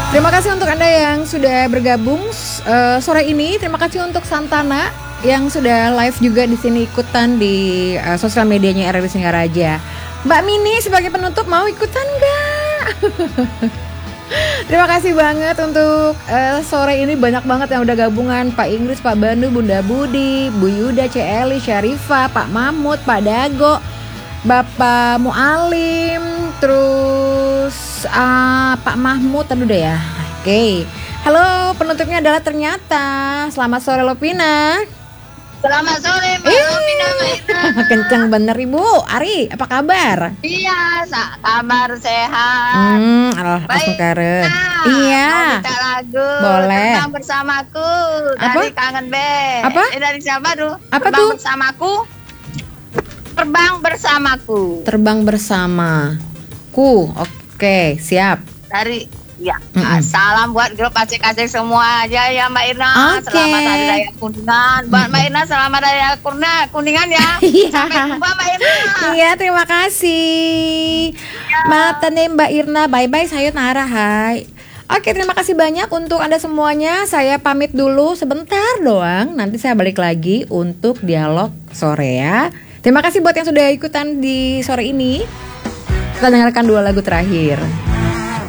Terima kasih untuk Anda yang sudah bergabung sore ini. Terima kasih untuk Santana yang sudah live juga di sini ikutan di sosial medianya RRI Singaraja. Mbak Mini sebagai penutup mau ikutan nggak? Terima kasih banget untuk sore ini, banyak banget yang udah gabungan. Pak Inggris, Pak Bandu, Bunda Budi, Bu Yuda, Celi, Syarifah, Pak Mahmud, Pak Dago, Bapak Mualim, terus Pak Mahmud tadi udah ya. Oke. Halo, penutupnya adalah ternyata. Selamat sore Lopina. Selamat sore Mbak Lopina, Mbak Irna. Kenceng bener Ibu. Ari, apa kabar? Iya, kabar sehat. Langsung keren. Nah, Iya. mau minta lagu. Boleh. Terbang bersamaku Apa? dari Kangen Band. Apa? Dari siapa tuh? Apa Terbang tuh? bersamaku. Terbang bersamaku. Terbang bersamaku. Oke, siap. Dari salam buat grup acik-acik semua aja ya Mbak Irna. Oke. Selamat Hari Raya Kuningan. Buat Mbak Irna selamat Hari Raya Kuningan ya. Iya. Sampai jumpa Mbak Irna. Iya, terima kasih. Mata nih Mbak Irna. Bye-bye, sayonara, hai. Oke, terima kasih banyak untuk Anda semuanya. Saya pamit dulu sebentar doang. Nanti saya balik lagi untuk dialog sore ya. Terima kasih buat yang sudah ikutan di sore ini. Kita dengarkan 2 lagu terakhir.